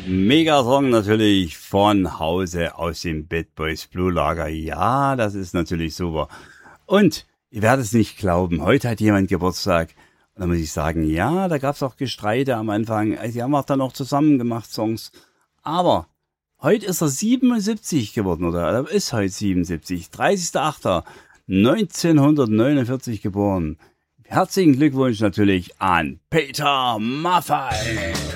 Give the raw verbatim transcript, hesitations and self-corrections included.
Mega-Song natürlich von Hause aus dem Bad Boys Blue Lager. Ja, das ist natürlich super. Und ihr werdet es nicht glauben, heute hat jemand Geburtstag. Und da muss ich sagen, ja, da gab es auch Gestreite am Anfang. Sie haben auch dann auch zusammen gemacht Songs. Aber heute ist er siebenundsiebzig geworden, oder er ist heute siebenundsiebzig. dreißigster achter neunzehnhundertneunundvierzig geboren. Herzlichen Glückwunsch natürlich an Peter Maffay.